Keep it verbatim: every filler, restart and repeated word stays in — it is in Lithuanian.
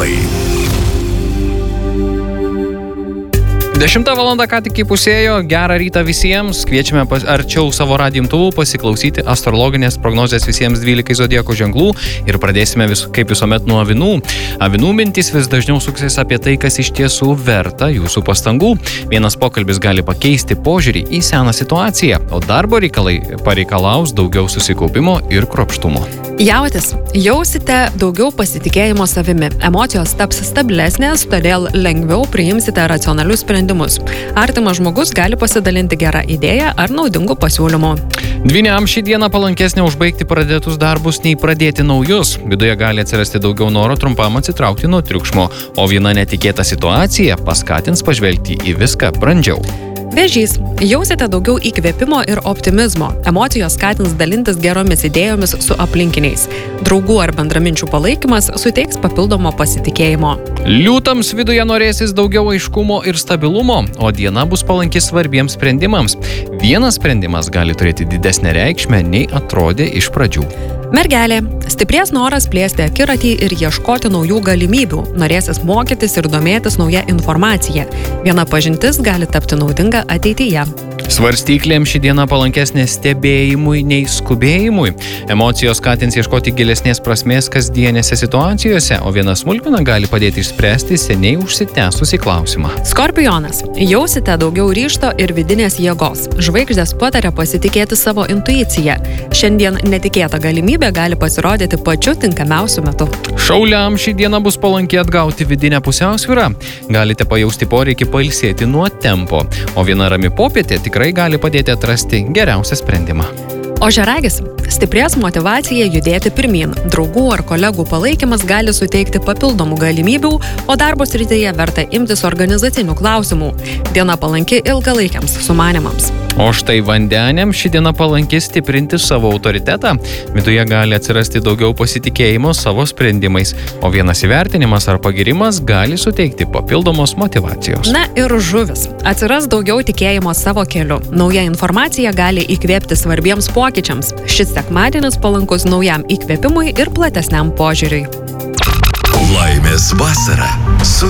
Atsakymai. Dešimta valanda ką tik įpusėjo, gerą rytą visiems, kviečiame pas, arčiau savo radijo imtuvų pasiklausyti astrologinės prognozės visiems dvylikai zodiako ženklų ir pradėsime vis, kaip visuomet nuo avinų. Avinų mintys vis dažniau suksis apie tai, kas iš tiesų verta jūsų pastangų. Vienas pokalbis gali pakeisti požiūrį į seną situaciją, o darbo reikalai pareikalaus daugiau susikaupimo ir kruopštumo. Jautis, jausite daugiau pasitikėjimo savimi, emocijos taps stabilesnės, todėl lengviau priimsite racionalius sprendimus. Artimas žmogus gali pasidalinti gerą idėją ar naudingų pasiūlymų. Dvyniam šį dieną palankesnė užbaigti pradėtus darbus nei pradėti naujus. Viduje gali atsirasti daugiau noro trumpam atsitraukti nuo triukšmo, o viena netikėta situacija paskatins pažvelgti į viską brandžiau. Vėžys, jausite daugiau įkvėpimo ir optimizmo. Emocijos skatins dalintis geromis idėjomis su aplinkiniais. Draugų ar bendraminčių palaikymas suteiks papildomo pasitikėjimo. Liūtams viduje norėsis daugiau aiškumo ir stabilumo, o diena bus palanki svarbiems sprendimams. Vienas sprendimas gali turėti didesnę reikšmę, nei atrodė iš pradžių. Mergelė, stiprės noras plėsti akiratį ir ieškoti naujų galimybių. Norėsis mokytis ir domėtis nauja informacija. Viena pažintis gali tapti naudinga ateityje. Svarstyklėms ši diena palankesnė stebėjimui nei skubėjimui. Emocijos skatins ieškoti gilesnės prasmės kasdienėse situacijose, o viena smulkmena gali padėti išspręsti seniai užsitęsusį klausimą. Skorpionas, jausite daugiau ryžto ir vidinės jėgos. Žvaigždės pataria pasitikėti savo intuiciją. Šiandien netikėta galimybė gali pasirodyti pačiu tinkamiausiu metu. Šauliam šį dieną bus palanki atgauti vidinę pusiausvyrą. Galite pajausti poreikį pailsėti nuo tempo, o viena rami popietė tikrai gali padėti atrasti geriausią sprendimą. Ožiaragis, stiprės motyvacija judėti pirmyn. Draugų ar kolegų palaikymas gali suteikti papildomų galimybių, o darbo srityje verta imtis organizacinių klausimų. Diena palanki ilgalaikiams sumanymams. O štai vandeniam ši diena palanki stiprinti savo autoritetą. Viduje gali atsirasti daugiau pasitikėjimo savo sprendimais, o vienas įvertinimas ar pagirimas gali suteikti papildomos motyvacijos. Na ir žuvis. Atsiras daugiau tikėjimo savo keliu. Nauja informacija gali įkvėpti svarbiems pokyčiams. Šis sekmadienis palankus naujam įkvėpimui ir platesniam požiūriui. Laimės vasara su